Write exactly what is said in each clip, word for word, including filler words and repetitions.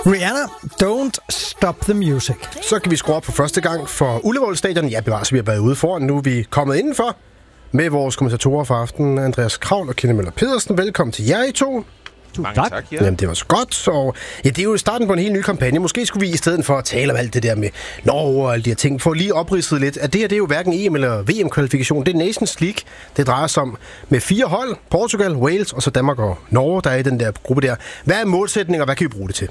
Rihanna, Don't Stop the Music. Så kan vi skrue op for første gang for Ullevål Stadion. Ja, bevares, vi har været ude foran. Nu er vi kommet indenfor med vores kommentatorer for aftenen, Andreas Kravl og Kenneth Møller Pedersen. Velkommen til jer i to. Mange tak. tak ja. Jamen, det var så godt. Og ja, det er jo starten på en helt ny kampagne. Måske skulle vi i stedet for at tale om alt det der med Norge og alle de her ting, for lige opridset lidt, at det her, det er jo hverken E M eller V M-kvalifikation. Det er Nations League, det drejer sig om med fire hold. Portugal, Wales og så Danmark og Norge, der er i den der gruppe der. Hvad er målsætningen, og hvad kan vi bruge det til?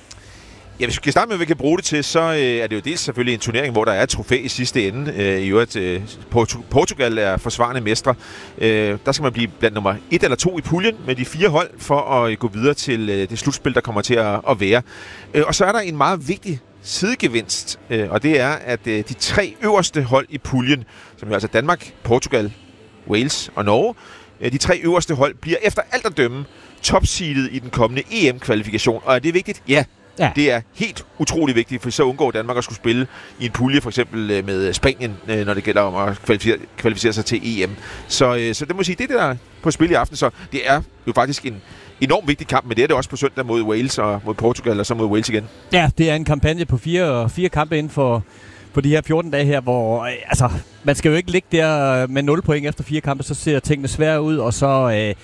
Ja, hvis vi skal starte med, hvad vi kan bruge det til, så øh, er det jo dels selvfølgelig en turnering, hvor der er et trofæ i sidste ende. Øh, I øvrigt, øh, Portu- Portugal er forsvarende mestre. Øh, der skal man blive blandt nummer et eller to i puljen med de fire hold, for at gå videre til øh, det slutspil, der kommer til at, at være. Øh, og så er der en meget vigtig sidegevinst, øh, og det er, at øh, de tre øverste hold i puljen, som er altså Danmark, Portugal, Wales og Norge, øh, de tre øverste hold bliver efter alt at dømme topseedet i den kommende E M-kvalifikation. Og er det vigtigt? Ja. Ja. Det er helt utrolig vigtigt, for så undgår Danmark at skulle spille i en pulje, for eksempel med Spanien, når det gælder om at kvalificere, kvalificere sig til E M. Så, så det må sige, det der er på spil i aften, så det er jo faktisk en enormt vigtig kamp, men det er det også på søndag mod Wales og mod Portugal, og så mod Wales igen. Ja, det er en kampagne på fire, fire kampe inden for, for de her fjorten dage her, hvor altså, man skal jo ikke ligge der med nul point efter fire kampe, så ser tingene svære ud, og så... Øh,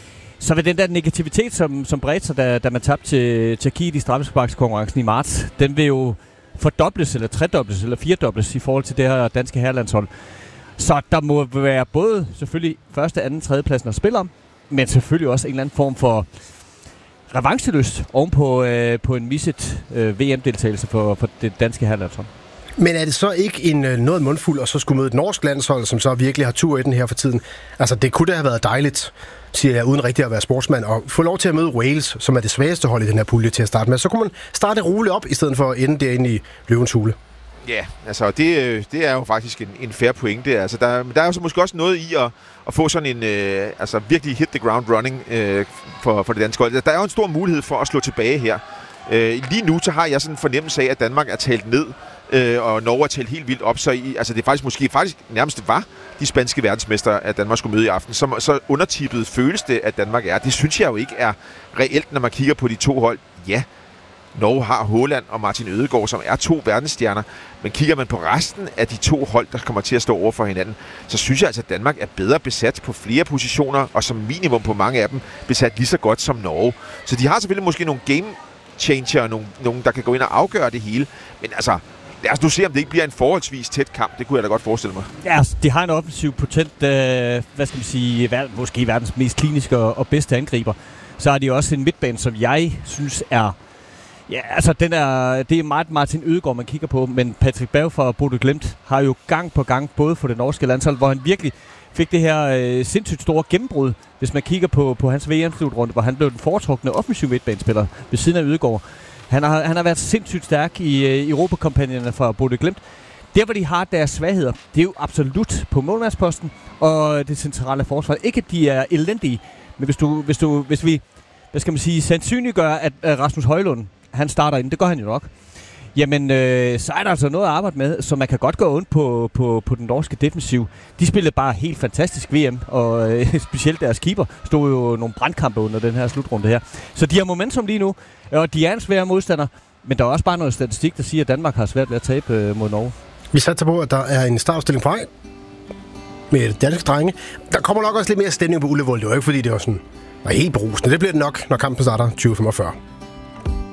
Så vil den der negativitet, som, som bredte sig, da, da man tabte til Tjekkiet i straffesparkskonkurrencen i marts, den vil jo fordobles, eller tredobles, eller firedobles i forhold til det her danske herrelandshold. Så der må være både selvfølgelig første, anden, tredje pladsen at spille om, men selvfølgelig også en eller anden form for revancelyst ovenpå øh, på en misset øh, V M-deltagelse for, for det danske herrelandshold. Men er det så ikke en noget mundfuld, og så skulle møde et norsk landshold, som så virkelig har tur i den her for tiden? Altså, det kunne da have været dejligt, siger jeg, uden rigtig at være sportsmand, og få lov til at møde Wales, som er det svageste hold i den her pulje til at starte med. Så kunne man starte roligt op, i stedet for at ende derinde i løvens hule. Ja, altså det, det er jo faktisk en, en fair pointe. Altså, der, der er jo så måske også noget i at, at få sådan en, øh, altså virkelig hit the ground running øh, for, for det danske hold. Der er jo en stor mulighed for at slå tilbage her. Øh, lige nu så har jeg sådan en fornemmelse af, at Danmark er talt ned, øh, og Norge er talt helt vildt op, så i, altså det er faktisk måske faktisk nærmest var de spanske verdensmestre, at Danmark skulle møde i aften. Så, så undertippet føles det, at Danmark er. Det synes jeg jo ikke er reelt, når man kigger på de to hold. Ja, Norge har Haaland og Martin Ødegaard, som er to verdensstjerner, men kigger man på resten af de to hold, der kommer til at stå over for hinanden, så synes jeg altså, at Danmark er bedre besat på flere positioner, og som minimum på mange af dem besat lige så godt som Norge. Så de har selvfølgelig måske nogle game changer, nogle, nogle der kan gå ind og afgøre det hele, men altså, lad os nu se, om det ikke bliver en forholdsvis tæt kamp. Det kunne jeg da godt forestille mig. Ja, altså, de har en offensiv potent, øh, hvad skal man sige, ver- måske verdens mest kliniske og, og bedste angriber. Så har de også en midtbane, som jeg synes er, ja, altså den er, det er meget Martin Ødegaard, man kigger på, men Patrick Berg fra Bodø Glimt har jo gang på gang, både for det norske landshold, hvor han virkelig fik det her øh, sindssygt store gennembrud, hvis man kigger på, på hans V M-slutrunde, hvor han blev den foretrukne offensiv midtbanespiller ved siden af Ødegaard. Han har, han har været sindssygt stærk i øh, Europakampagnerne fra Bodø Glimt. Der, hvor de har deres svagheder, det er jo absolut på målmandsposten og det centrale forsvar. Ikke, at de er elendige, men hvis, du, hvis, du, hvis vi, hvad skal man sige, sandsynliggør, at Rasmus Højlund, han starter ind, det gør han jo nok, jamen, øh, så er der altså noget at arbejde med, så man kan godt gå ondt på, på, på den norske defensiv. De spillede bare helt fantastisk V M, og øh, specielt deres keeper stod jo nogle brandkampe under den her slutrunde her. Så de har momentum lige nu, og de er en svær modstander, men der er også bare noget statistik, der siger, at Danmark har svært ved at tabe øh, mod Norge. Vi satser på, at der er en startopstilling på vej med danske drenge. Der kommer nok også lidt mere stemning på Ullevål. Det var ikke, fordi det var sådan var helt brusende. Det bliver det nok, når kampen starter tyve femogfyrre.